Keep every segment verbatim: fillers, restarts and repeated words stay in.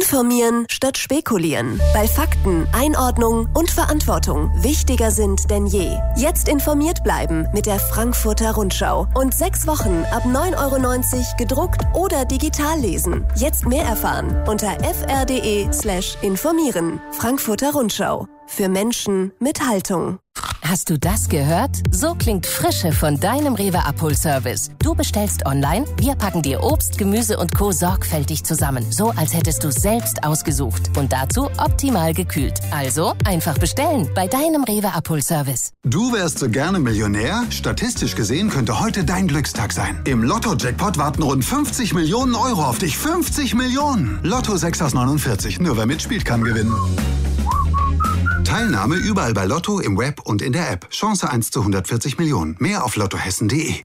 Informieren statt spekulieren, weil Fakten, Einordnung und Verantwortung wichtiger sind denn je. Jetzt informiert bleiben mit der Frankfurter Rundschau und sechs Wochen ab neun Euro neunzig gedruckt oder digital lesen. Jetzt mehr erfahren unter fr.de slash informieren. Frankfurter Rundschau. Für Menschen mit Haltung. Hast du das gehört? So klingt Frische von deinem Rewe-Abholservice. Du bestellst online, wir packen dir Obst, Gemüse und Co. sorgfältig zusammen. So, als hättest du selbst ausgesucht. Und dazu optimal gekühlt. Also einfach bestellen bei deinem Rewe-Abholservice. Du wärst so gerne Millionär? Statistisch gesehen könnte heute dein Glückstag sein. Im Lotto-Jackpot warten rund fünfzig Millionen Euro auf dich. fünfzig Millionen! Lotto sechs aus neunundvierzig. Nur wer mitspielt, kann gewinnen. Teilnahme überall bei Lotto, im Web und in der App. Chance eins zu hundertvierzig Millionen. Mehr auf lottohessen punkt de.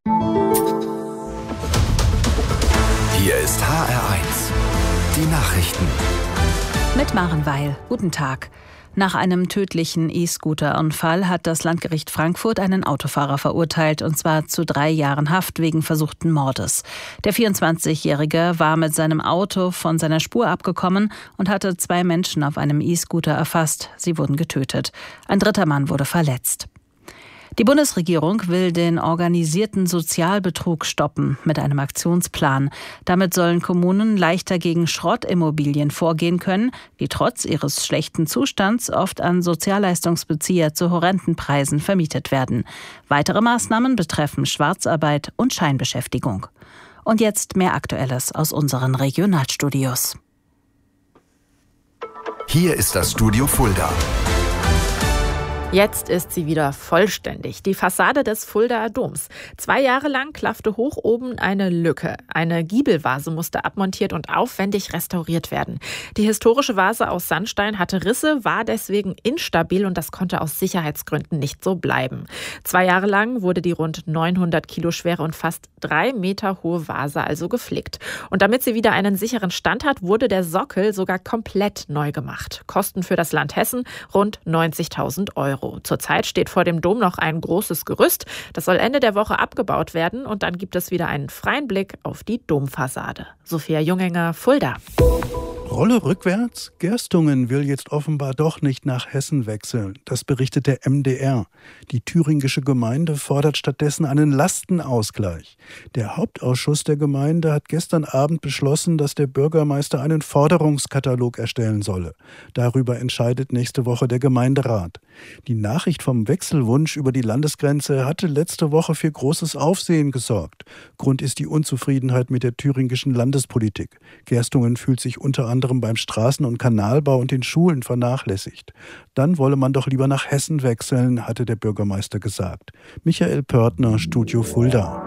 Hier ist H R eins. Die Nachrichten. Mit Maren Weil. Guten Tag. Nach einem tödlichen E-Scooter-Unfall hat das Landgericht Frankfurt einen Autofahrer verurteilt, und zwar zu drei Jahren Haft wegen versuchten Mordes. Der vierundzwanzigjährige war mit seinem Auto von seiner Spur abgekommen und hatte zwei Menschen auf einem E-Scooter erfasst. Sie wurden getötet. Ein dritter Mann wurde verletzt. Die Bundesregierung will den organisierten Sozialbetrug stoppen mit einem Aktionsplan. Damit sollen Kommunen leichter gegen Schrottimmobilien vorgehen können, die trotz ihres schlechten Zustands oft an Sozialleistungsbezieher zu horrenden Preisen vermietet werden. Weitere Maßnahmen betreffen Schwarzarbeit und Scheinbeschäftigung. Und jetzt mehr Aktuelles aus unseren Regionalstudios. Hier ist das Studio Fulda. Jetzt ist sie wieder vollständig. Die Fassade des Fuldaer Doms. Zwei Jahre lang klaffte hoch oben eine Lücke. Eine Giebelvase musste abmontiert und aufwendig restauriert werden. Die historische Vase aus Sandstein hatte Risse, war deswegen instabil und das konnte aus Sicherheitsgründen nicht so bleiben. Zwei Jahre lang wurde die rund neunhundert Kilo schwere und fast drei Meter hohe Vase also geflickt. Und damit sie wieder einen sicheren Stand hat, wurde der Sockel sogar komplett neu gemacht. Kosten für das Land Hessen rund neunzigtausend Euro. Zurzeit steht vor dem Dom noch ein großes Gerüst. Das soll Ende der Woche abgebaut werden und dann gibt es wieder einen freien Blick auf die Domfassade. Sophia Jungenger, Fulda. Rolle rückwärts? Gerstungen will jetzt offenbar doch nicht nach Hessen wechseln. Das berichtet der M D R. Die thüringische Gemeinde fordert stattdessen einen Lastenausgleich. Der Hauptausschuss der Gemeinde hat gestern Abend beschlossen, dass der Bürgermeister einen Forderungskatalog erstellen solle. Darüber entscheidet nächste Woche der Gemeinderat. Die Nachricht vom Wechselwunsch über die Landesgrenze hatte letzte Woche für großes Aufsehen gesorgt. Grund ist die Unzufriedenheit mit der thüringischen Landespolitik. Gerstungen fühlt sich unter anderem beim Straßen- und Kanalbau und den Schulen vernachlässigt. Dann wolle man doch lieber nach Hessen wechseln, hatte der Bürgermeister gesagt. Michael Pörtner, Studio Fulda.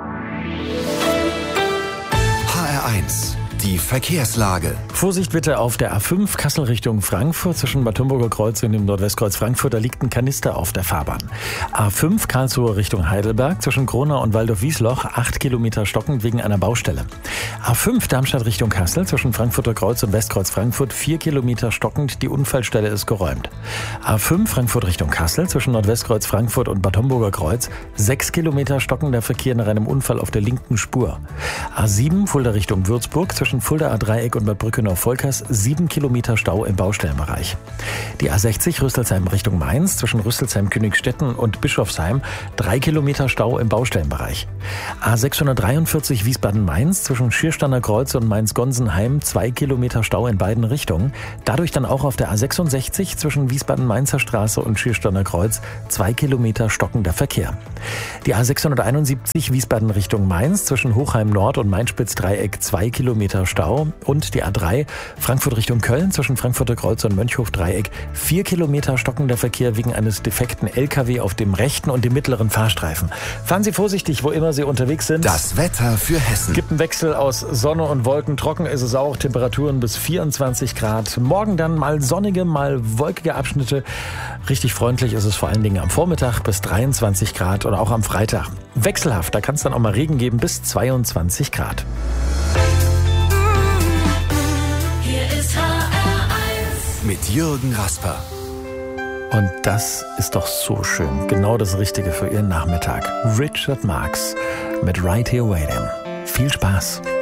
H R eins. Die Verkehrslage. Vorsicht bitte auf der A fünf Kassel Richtung Frankfurt zwischen Bad Homburger Kreuz und dem Nordwestkreuz Frankfurt. Da liegt ein Kanister auf der Fahrbahn. A fünf Karlsruhe Richtung Heidelberg zwischen Kronau und Waldorf-Wiesloch. acht Kilometer stockend wegen einer Baustelle. A fünf Darmstadt Richtung Kassel zwischen Frankfurter Kreuz und Westkreuz Frankfurt. vier Kilometer stockend. Die Unfallstelle ist geräumt. A fünf Frankfurt Richtung Kassel zwischen Nordwestkreuz Frankfurt und Bad Homburger Kreuz. sechs Kilometer stockender Verkehr nach einem Unfall auf der linken Spur. A sieben Fulda Richtung Würzburg zwischen Fuldaer Dreieck und Bad Brückenau-Volkers sieben Kilometer Stau im Baustellenbereich. Die A sechzig Rüsselsheim Richtung Mainz zwischen Rüsselsheim-Königstetten und Bischofsheim drei Kilometer Stau im Baustellenbereich. A sechshundertdreiundvierzig Wiesbaden-Mainz zwischen Schiersteiner Kreuz und Mainz-Gonsenheim zwei Kilometer Stau in beiden Richtungen. Dadurch dann auch auf der A sechsundsechzig zwischen Wiesbaden-Mainzer Straße und Schiersteiner Kreuz zwei Kilometer stockender Verkehr. Die A sechshunderteinundsiebzig Wiesbaden Richtung Mainz zwischen Hochheim Nord und Mainspitz-Dreieck zwei Kilometer Stau und die A drei Frankfurt Richtung Köln zwischen Frankfurter Kreuz und Mönchhof-Dreieck vier Kilometer stockender Verkehr wegen eines defekten L K W auf dem rechten und dem mittleren Fahrstreifen. Fahren Sie vorsichtig, wo immer Sie unterwegs sind. Das Wetter für Hessen. Es gibt einen Wechsel aus Sonne und Wolken. Trocken ist es auch. Temperaturen bis vierundzwanzig Grad. Morgen dann mal sonnige, mal wolkige Abschnitte. Richtig freundlich ist es vor allen Dingen am Vormittag bis dreiundzwanzig Grad oder auch am Freitag. Wechselhaft, da kann es dann auch mal Regen geben bis zweiundzwanzig Grad. Mit Jürgen Rasper. Und das ist doch so schön. Genau das Richtige für Ihren Nachmittag. Richard Marx mit Right Here Waiting. Viel Spaß.